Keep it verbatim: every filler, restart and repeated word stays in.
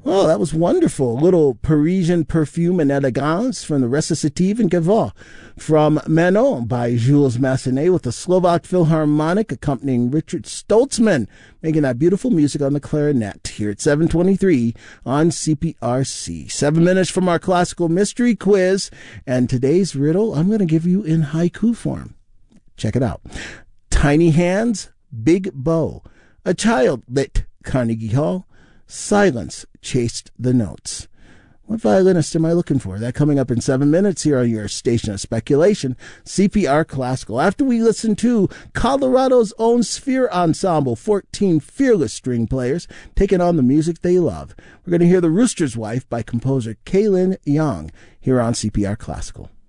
Oh, that was wonderful. A little Parisian perfume and elegance from the Recitative and Gavotte from Manon by Jules Massenet with the Slovak Philharmonic accompanying Richard Stoltzman, making that beautiful music on the clarinet here at seven twenty-three on C P R C. Seven minutes from our classical mystery quiz, and today's riddle I'm going to give you in haiku form. Check it out. Tiny hands, big bow. A child lit Carnegie Hall. Silence chased the notes. What violinist am I looking for? That coming up in seven minutes here on your station of speculation, C P R Classical. After we listen to Colorado's own Sphere Ensemble, fourteen fearless string players taking on the music they love. We're going to hear The Rooster's Wife by composer Kaylin Young here on C P R Classical.